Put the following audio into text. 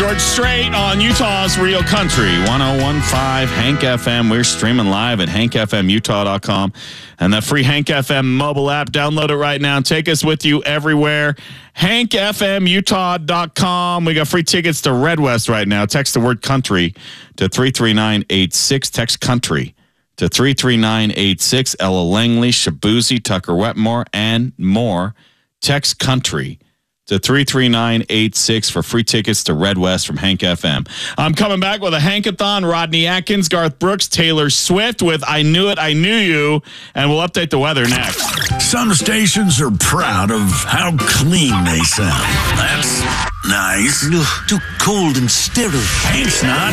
George Strait on Utah's Real Country, 101.5 Hank FM. We're streaming live at hankfmutah.com and the free Hank FM mobile app. Download it right now. Take us with you everywhere. hankfmutah.com. We got free tickets to Red West right now. Text the word country to 33986. Text country to 33986. Ella Langley, Shabuzi, Tucker Wetmore, and more. Text country to 33986 for free tickets to Red West from Hank FM. I'm coming back with a Hankathon. Rodney Atkins, Garth Brooks, Taylor Swift with I Knew It, I Knew You, and we'll update the weather next. Some stations are proud of how clean they sound. That's nice. Ugh, too cold and sterile. Hank's not.